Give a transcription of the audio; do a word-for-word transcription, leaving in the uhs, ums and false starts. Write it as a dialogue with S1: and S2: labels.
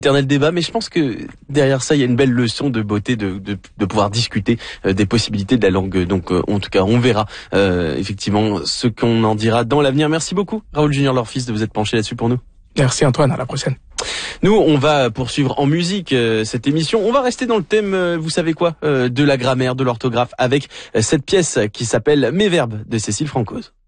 S1: éternel débat, mais je pense que derrière ça, il y a une belle leçon de beauté, de, de, de pouvoir discuter euh, des possibilités de la langue. Donc, euh, en tout cas, on verra euh, effectivement ce qu'on en dira dans l'avenir. Merci beaucoup, Raoul Junior Lorfils, de vous être penché là-dessus pour nous.
S2: Merci Antoine, à la prochaine.
S1: Nous, on va poursuivre en musique euh, cette émission. On va rester dans le thème, euh, vous savez quoi, euh, de la grammaire, de l'orthographe, avec euh, cette pièce qui s'appelle Mes verbes de Cécile Francoz.